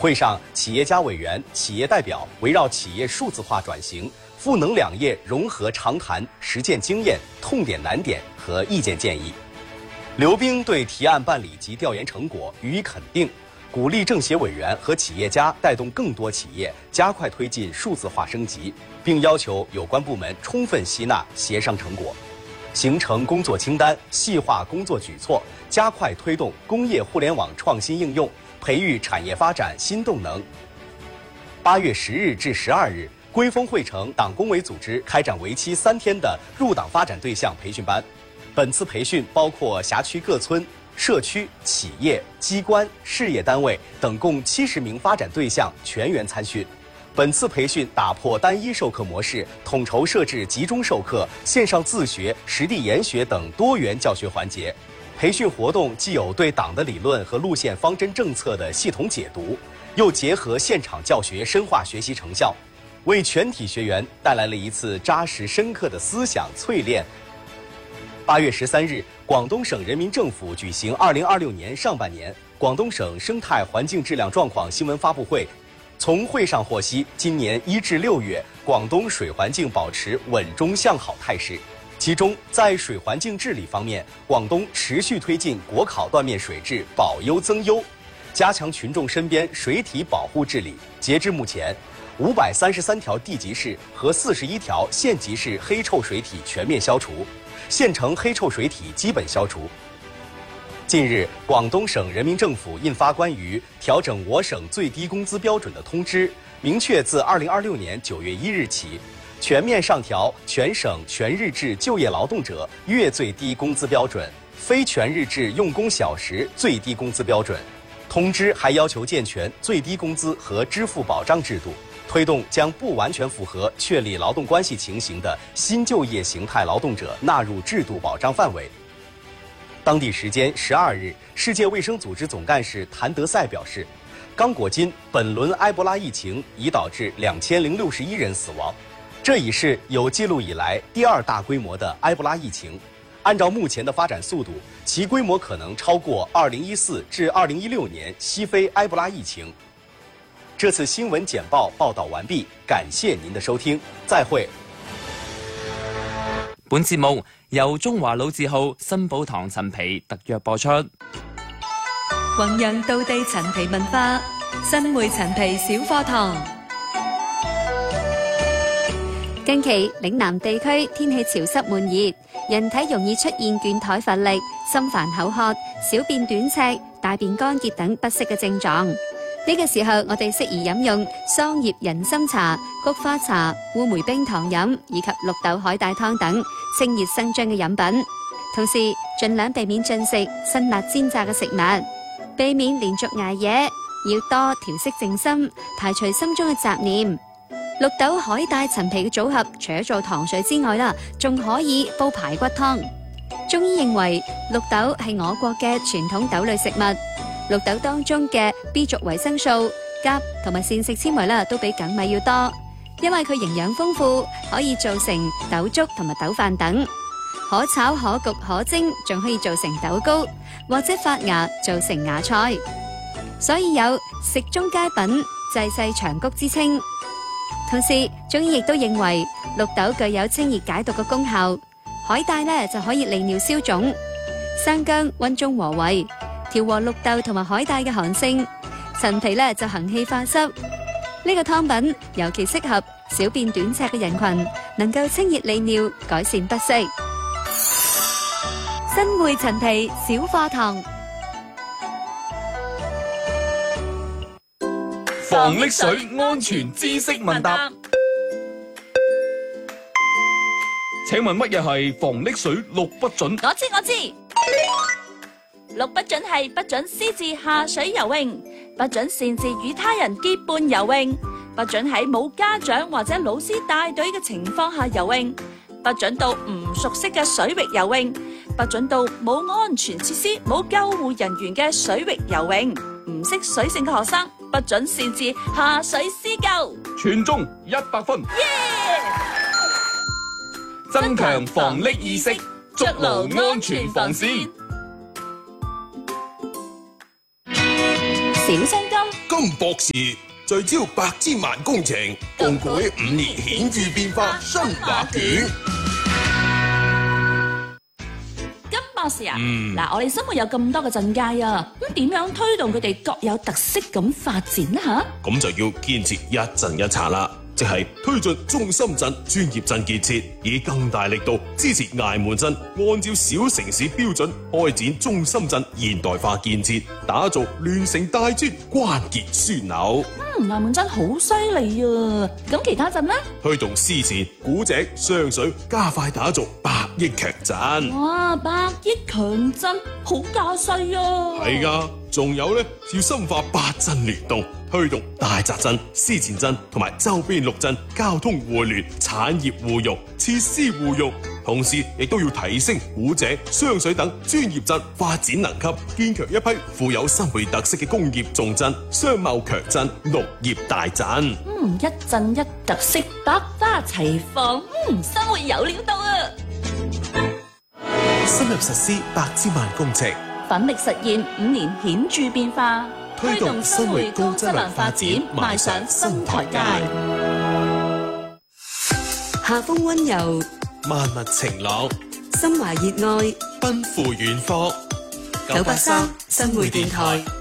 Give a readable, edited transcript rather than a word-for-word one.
会上，企业家委员、企业代表围绕企业数字化转型、赋能两业融合长谈实践经验、痛点难点和意见建议。刘冰对提案办理及调研成果予以肯定，鼓励政协委员和企业家带动更多企业加快推进数字化升级，并要求有关部门充分吸纳协商成果，形成工作清单，细化工作举措，加快推动工业互联网创新应用，培育产业发展新动能。8月10日至12日，归丰汇成党工委组织开展为期3天的入党发展对象培训班。本次培训包括辖区各村、社区、企业、机关、事业单位等共70名发展对象全员参训。本次培训打破单一授课模式，统筹设置集中授课、线上自学、实地研学等多元教学环节。培训活动既有对党的理论和路线方针政策的系统解读，又结合现场教学深化学习成效，为全体学员带来了一次扎实深刻的思想淬炼。8月13日，广东省人民政府举行2026年上半年广东省生态环境质量状况新闻发布会。从会上获悉，今年1至6月，广东水环境保持稳中向好态势。其中，在水环境治理方面，广东持续推进国考断面水质保优增优，加强群众身边水体保护治理。截至目前，533条地级市和41条县级市黑臭水体全面消除，县城黑臭水体基本消除。近日，广东省人民政府印发关于调整我省最低工资标准的通知，明确自2026年9月1日起，全面上调全省全日制就业劳动者月最低工资标准、非全日制用工小时最低工资标准。通知还要求健全最低工资和支付保障制度，推动将不完全符合确立劳动关系情形的新就业形态劳动者纳入制度保障范围。当地时间12日，世界卫生组织总干事谭德赛表示，刚果金本轮埃博拉疫情已导致2061人死亡，这已是有记录以来第2大规模的埃博拉疫情。按照目前的发展速度，其规模可能超过2014至2016年西非埃博拉疫情。这次新闻简报报道完毕，感谢您的收听，再会。 本節目由中華老字號新寶堂陳皮特約播出。 弘揚道地陳皮文化，新會陳皮小課堂。 近期嶺南地區天氣潮濕悶熱，人體容易出現倦怠乏力、心煩口渴、小便短赤、大便乾結等不適嘅症狀。呢個時候，我哋適宜飲用桑葉人參茶、菊花茶、烏梅冰糖飲以及綠豆海帶湯等清熱生津嘅飲品。同時，盡量避免進食辛辣煎炸嘅食物，避免連續捱夜，要多調息靜心，排除心中嘅雜念。綠豆海帶陳皮嘅組合，除咗做糖水之外啦，仲可以煲排骨湯。中醫認為綠豆係我國嘅傳統豆類食物。綠豆當中嘅 B 族維生素、鉀同埋膳食纖維啦，都比梗米要多，因為佢營養豐富，可以做成豆粥同埋豆飯等，可炒可焗可蒸，仲可以做成豆糕或者發芽做成芽菜，所以有食中佳品、濟世長谷之稱。同時，中醫亦都認為綠豆具有清熱解毒嘅功效，海帶呢就可以利尿消腫，生薑溫中和胃，調和綠豆同埋海帶嘅寒性，陳皮呢就行氣化濕。呢個湯品尤其適合小便短赤嘅人群，能夠清熱利尿，改善不適。新會陳皮小課堂。 防溺水安全知識問答，請問乜嘢係防溺水6不準？ 我知。6不準係不准私自下水游泳，不准擅自與他人結伴游泳，不准喺冇家長或者老師帶隊嘅情況下游泳，不准到唔熟悉嘅水域游泳，不准到冇安全設施、冇救護人員嘅水域游泳。唔識水性嘅學生，不准擅自下水施救。 全中100分。增強防溺意識，築牢安全防線。 小心金， 金博士聚焦百千萬工程，共繪5年顯著變化新畫卷。 金博士啊，嗱，我哋生活有咁多個鎮街啊，咁點樣推動佢哋各有特色咁發展呢？吓， 咁就要堅持一鎮一策啦。即係推進中心鎮專業鎮建設，以更大力度支持崖門鎮按照小城市標準開展中心鎮現代化建設，打造聯城大專關鍵樞紐。 崖門鎮好犀利啊！咁其他鎮呢？ 推動獅前、古井、上水加快打造100億強鎮。 哇！100億強鎮好架勢啊！ 係㗎，仲有呢，要深化8鎮聯動，推動大澤鎮、獅前鎮同埋周邊6鎮交通互聯、產業互用、設施互用，同時亦都要提升古井、上水等專業鎮發展能級，建強一批富有生活特色嘅工業重鎮、商貿強鎮、農業大鎮。 一鎮一特色，百花齊放，生活有料到啊！ 深入實施百千萬工程， 奮力實現5年顯著變化，推動生活高質量發展，邁上新台階。 夏風溫柔， 萬物晴朗， 心懷熱愛， 奔赴遠方。 983新會電台。